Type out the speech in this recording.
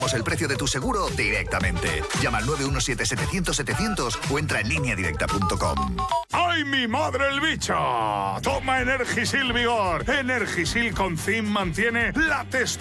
el precio de tu seguro directamente. Llama al 917-700-700 o entra en lineadirecta.com. ¡Ay, mi madre el bicho! Toma Energisil Vigor. Energisil con zinc mantiene la testosterona